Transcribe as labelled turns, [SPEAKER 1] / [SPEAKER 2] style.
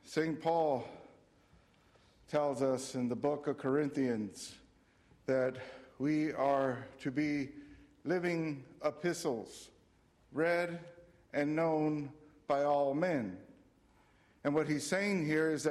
[SPEAKER 1] St. Paul tells us in the book of Corinthians that we are to be living epistles, read and known by all men. And what he's saying here is